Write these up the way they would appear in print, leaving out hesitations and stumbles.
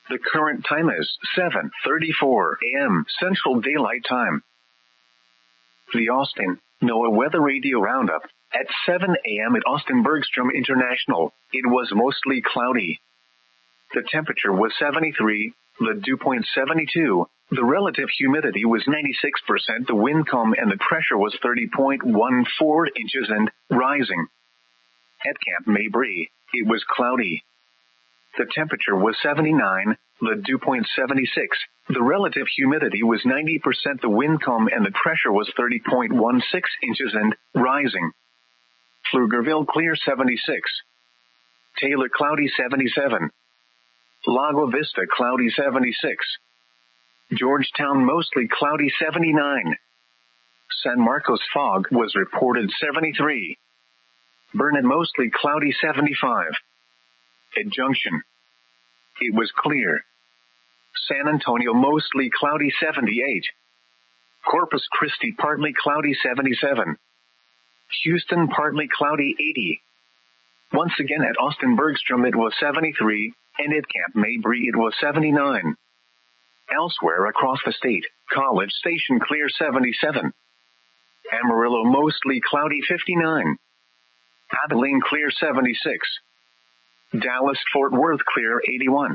The current time is 7:34 a.m. Central Daylight Time. The Austin, NOAA Weather Radio Roundup. At 7 a.m. at Austin Bergstrom International, it was mostly cloudy. The temperature was 73, the dew point 72, the relative humidity was 96%, the wind calm and the pressure was 30.14 inches and rising. At Camp Mabry, it was cloudy. The temperature was 79, the dew point 76, the relative humidity was 90%, the wind calm and the pressure was 30.16 inches and rising. Pflugerville clear 76. Taylor cloudy 77. Lago Vista cloudy 76. Georgetown mostly cloudy 79. San Marcos fog was reported 73. Burnet mostly cloudy 75. At Junction, it was clear. San Antonio mostly cloudy 78. Corpus Christi partly cloudy 77. Houston partly cloudy 80. Once again at Austin Bergstrom it was 73, and at Camp Mabry it was 79. Elsewhere across the state, College Station clear 77. Amarillo mostly cloudy 59. Abilene clear 76. Dallas-Fort Worth clear 81.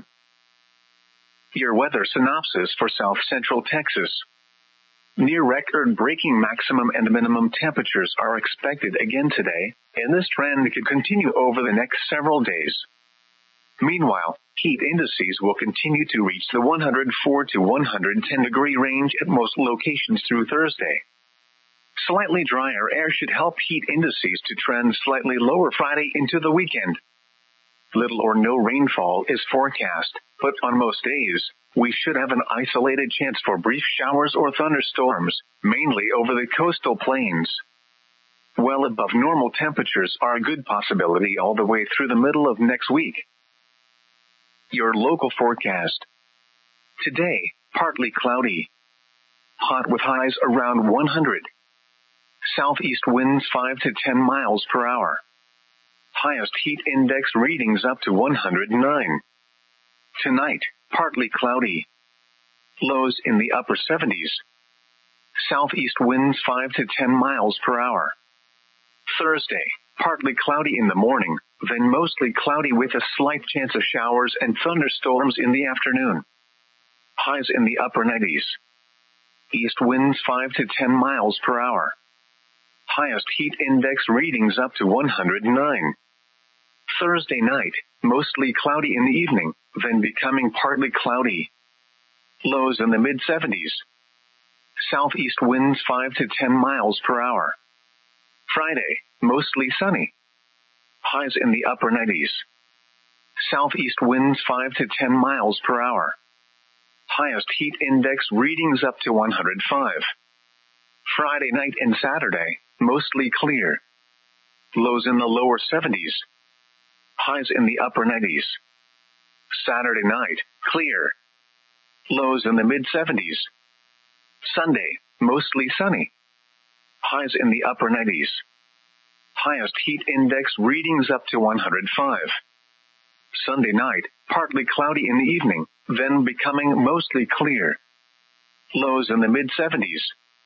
Your weather synopsis for South Central Texas. Near record-breaking maximum and minimum temperatures are expected again today, and this trend could continue over the next several days. Meanwhile, heat indices will continue to reach the 104 to 110 degree range at most locations through Thursday. Slightly drier air should help heat indices to trend slightly lower Friday into the weekend. Little or no rainfall is forecast, but on most days, we should have an isolated chance for brief showers or thunderstorms, mainly over the coastal plains. Well above normal temperatures are a good possibility all the way through the middle of next week. Your local forecast. Today, partly cloudy. Hot with highs around 100. Southeast winds 5 to 10 miles per hour. Highest heat index readings up to 109. Tonight, partly cloudy. Lows in the upper 70s. Southeast winds 5 to 10 miles per hour. Thursday, partly cloudy in the morning, then mostly cloudy with a slight chance of showers and thunderstorms in the afternoon. Highs in the upper 90s. East winds 5 to 10 miles per hour. Highest heat index readings up to 109. Thursday night, mostly cloudy in the evening, then becoming partly cloudy. Lows in the mid-70s. Southeast winds 5 to 10 miles per hour. Friday, mostly sunny. Highs in the upper 90s. Southeast winds 5 to 10 miles per hour. Highest heat index readings up to 105. Friday night and Saturday, mostly clear. Lows in the lower 70s. Highs in the upper 90s. Saturday night, clear. Lows in the mid-70s. Sunday, mostly sunny. Highs in the upper 90s. Highest heat index readings up to 105. Sunday night, partly cloudy in the evening, then becoming mostly clear. Lows in the mid-70s.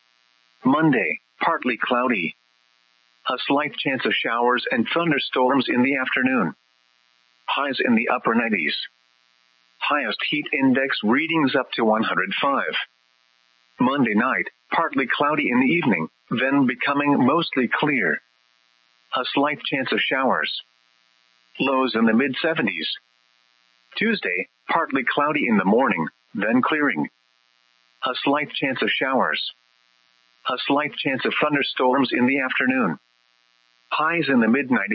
Monday, partly cloudy. A slight chance of showers and thunderstorms in the afternoon. Highs in the upper 90s. Highest heat index readings up to 105. Monday night, partly cloudy in the evening, then becoming mostly clear. A slight chance of showers. Lows in the mid-70s. Tuesday, partly cloudy in the morning, then clearing. A slight chance of showers. A slight chance of thunderstorms in the afternoon. Highs in the mid-90s.